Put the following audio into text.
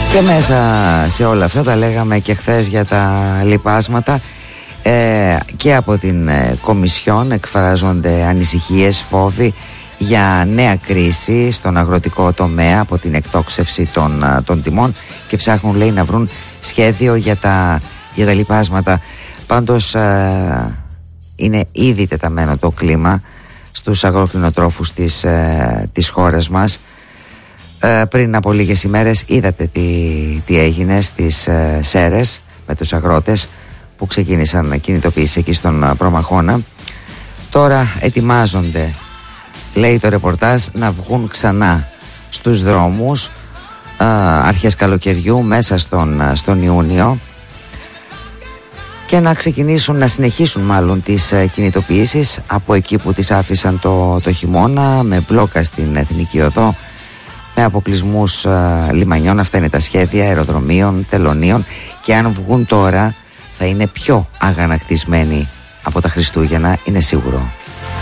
Και μέσα σε όλα αυτά τα λέγαμε και χθες για τα λιπάσματα, και από την Κομισιόν εκφράζονται ανησυχίες, φόβοι για νέα κρίση στον αγροτικό τομέα από την εκτόξευση των τιμών και ψάχνουν, λέει, να βρουν σχέδιο για τα λιπάσματα. Πάντως είναι ήδη τεταμένο το κλίμα στους αγροκτηνοτρόφους της χώρας μας. Πριν από λίγες ημέρες είδατε τι έγινε στις Σέρρες με τους αγρότες που ξεκίνησαν κινητοποίηση εκεί στον Προμαχώνα. Τώρα ετοιμάζονται, λέει το ρεπορτάζ, να βγουν ξανά στους δρόμους αρχές καλοκαιριού, μέσα στον Ιούνιο, και να συνεχίσουν μάλλον τις κινητοποιήσεις από εκεί που τις άφησαν το χειμώνα, με μπλόκα στην Εθνική Οδό, με αποκλεισμούς λιμανιών. Αυτά είναι τα σχέδια, αεροδρομίων, τελωνίων, και αν βγουν τώρα θα είναι πιο αγανακτισμένοι από τα Χριστούγεννα, είναι σίγουρο.